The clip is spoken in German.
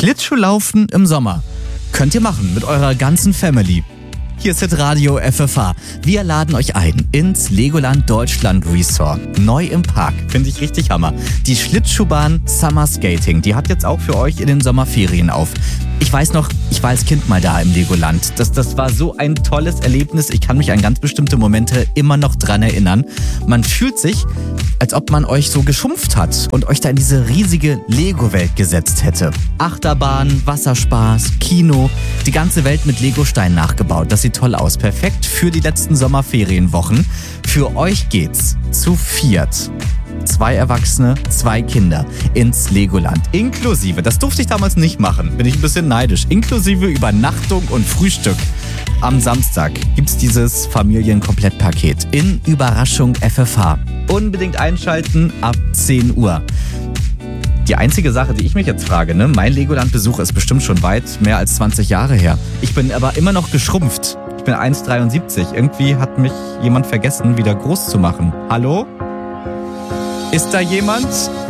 Schlittschuhlaufen im Sommer. Könnt ihr machen mit eurer ganzen Family. Hier ist Radio FFH. Wir laden euch ein ins Legoland Deutschland Resort. Neu im Park. Finde ich richtig Hammer. Die Schlittschuhbahn Summer Skating, die hat jetzt auch für euch in den Sommerferien auf. Ich weiß noch, ich war als Kind mal da im Legoland. Das war so ein tolles Erlebnis. Ich kann mich an ganz bestimmte Momente immer noch dran erinnern. Man fühlt sich, als ob man euch so geschumpft hat und euch da in diese riesige Lego-Welt gesetzt hätte. Achterbahn, Wasserspaß, Kino, die ganze Welt mit Legosteinen nachgebaut. Das sieht toll aus. Perfekt für die letzten Sommerferienwochen. Für euch geht's zu viert. 2 Erwachsene, 2 Kinder ins Legoland. Inklusive, das durfte ich damals nicht machen, bin ich ein bisschen neidisch, inklusive Übernachtung und Frühstück. Am Samstag gibt's dieses Familienkomplettpaket in Überraschung FFH. Unbedingt einschalten ab 10 Uhr. Die einzige Sache, die ich mich jetzt frage, mein Legoland-Besuch ist bestimmt schon weit mehr als 20 Jahre her. Ich bin aber immer noch geschrumpft. Ich bin 1,73. Irgendwie hat mich jemand vergessen, wieder groß zu machen. Hallo? Ist da jemand?